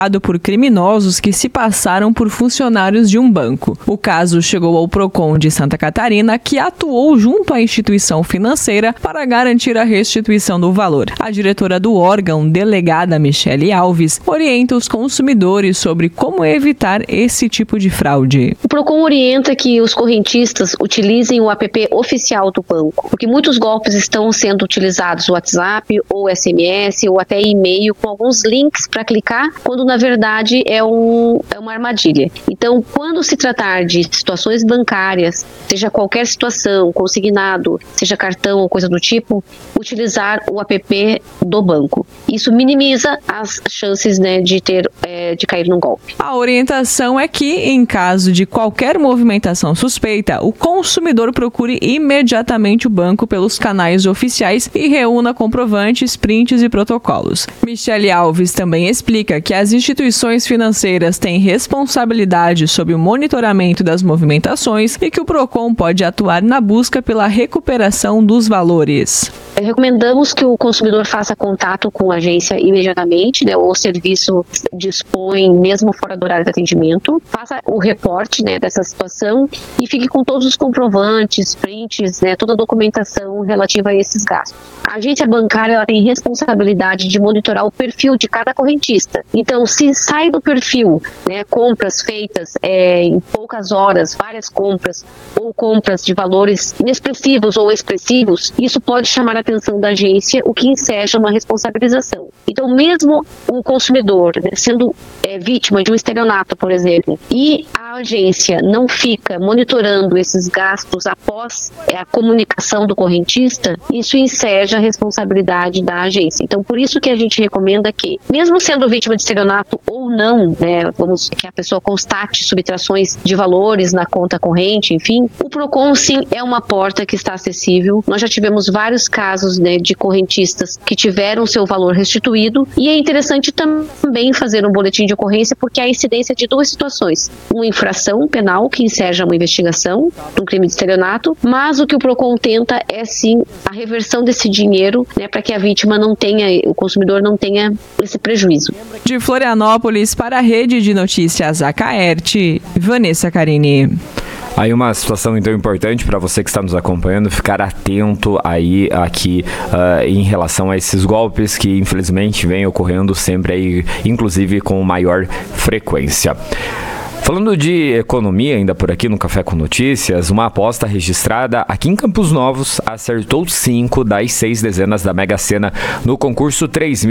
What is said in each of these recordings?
por criminosos que se passaram por funcionários de um banco. O caso chegou ao Procon de Santa Catarina, que atuou junto à instituição financeira para garantir a restituição do valor. A diretora do órgão, delegada Michele Alves, orienta os consumidores sobre como evitar esse tipo de fraude. O Procon orienta que os correntistas utilizem o app oficial do banco, porque muitos golpes estão sendo utilizados o WhatsApp ou SMS ou até e-mail com alguns links para clicar, quando na verdade é uma armadilha. Então, quando se tratar de situações bancárias, seja qualquer situação, consignado, seja cartão ou coisa do tipo, utilizar o app do banco. Isso minimiza as chances, de cair num golpe. A orientação é que, em caso de qualquer movimentação suspeita, o consumidor procure imediatamente o banco pelos canais oficiais e reúna comprovantes, prints e protocolos. Michele Alves também explica que as instituições financeiras têm responsabilidade sobre o monitoramento das movimentações e que o Procon pode atuar na busca pela recuperação dos valores. Recomendamos que o consumidor faça contato com a agência imediatamente, ou o serviço dispõe mesmo fora do horário de atendimento, faça o reporte dessa situação e fique com todos os comprovantes, prints, toda a documentação relativa a esses gastos. A agência bancária ela tem responsabilidade de monitorar o perfil de cada correntista. Então, se sai do perfil, compras feitas em poucas horas, várias compras, ou compras de valores inexpressivos ou expressivos, isso pode chamar a atenção da agência, o que enseja uma responsabilização. Então, mesmo o consumidor sendo vítima de um estelionato, por exemplo, e a agência não fica monitorando esses gastos após a comunicação do correntista, isso enseja a responsabilidade da agência. Então, por isso que a gente recomenda que, mesmo sendo vítima de estelionato ou não, que a pessoa constate subtrações de valores na conta corrente, enfim, o Procon sim é uma porta que está acessível. Nós já tivemos vários casos de correntistas que tiveram seu valor restituído, e é interessante também fazer um boletim de ocorrência porque há incidência de duas situações: uma infração penal que enseja uma investigação de um crime de estelionato, mas o que o Procon tenta é sim a reversão desse dinheiro, para que a vítima não tenha, o consumidor não tenha esse prejuízo. De Florianópolis para a Rede de Notícias Acaerte, Vanessa Carini. Aí uma situação então importante para você que está nos acompanhando, ficar atento aí aqui em relação a esses golpes que infelizmente vêm ocorrendo sempre aí, inclusive com maior frequência. Falando de economia, ainda por aqui no Café com Notícias, uma aposta registrada aqui em Campos Novos acertou 5 das 6 dezenas da Mega Sena no concurso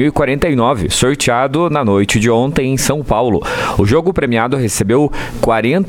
3049, sorteado na noite de ontem em São Paulo. O jogo premiado recebeu R$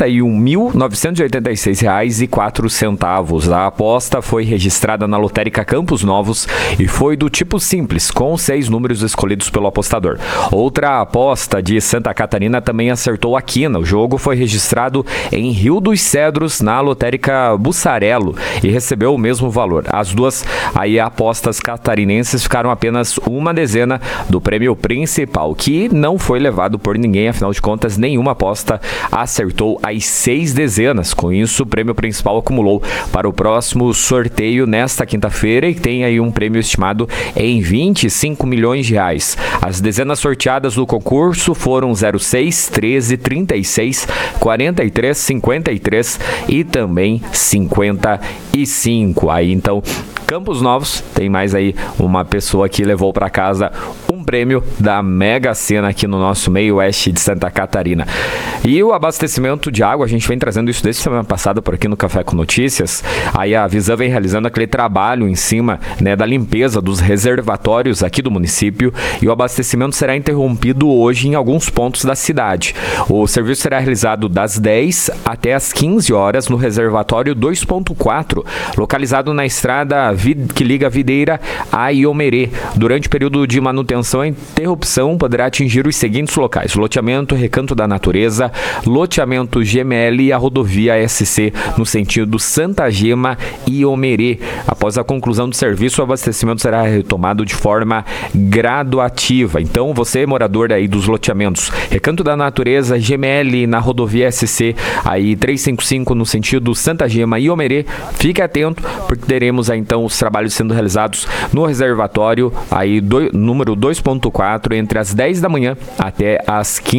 41.986,04. A aposta foi registrada na lotérica Campos Novos e foi do tipo simples, com 6 números escolhidos pelo apostador. Outra aposta de Santa Catarina também acertou a quina. O jogo foi registrado em Rio dos Cedros, na lotérica Bussarello, e recebeu o mesmo valor. As duas apostas catarinenses ficaram apenas uma dezena do prêmio principal, que não foi levado por ninguém, afinal de contas, nenhuma aposta acertou as 6 dezenas. Com isso, o prêmio principal acumulou para o próximo sorteio nesta quinta-feira e tem aí um prêmio estimado em R$25 milhões. As dezenas sorteadas do concurso foram 06, 13, 36, 43, 53 e também 55. Aí então, Campos Novos tem mais aí uma pessoa que levou para casa um prêmio da Mega Sena aqui no nosso meio oeste de Santa Catarina. E o abastecimento de água, a gente vem trazendo isso desde semana passada por aqui no Café com Notícias. Aí a Visan vem realizando aquele trabalho em cima, da limpeza dos reservatórios aqui do município, e o abastecimento será interrompido hoje em alguns pontos da cidade. O serviço será realizado das 10 até as 15 horas no reservatório 2.4, localizado na estrada que liga a Videira a Iomerê. Durante o período de manutenção, a interrupção poderá atingir os seguintes locais: loteamento Recanto da Natureza, loteamento GML e a rodovia SC no sentido Santa Gema e Iomerê. Após a conclusão do serviço, o abastecimento será retomado de forma graduativa. Então, você, morador aí dos loteamentos Recanto da Natureza, GML na rodovia SC, aí 355 no sentido Santa Gema e Iomerê, fique atento, porque teremos aí então os trabalhos sendo realizados no reservatório aí número 2.4 entre as 10 da manhã até as 15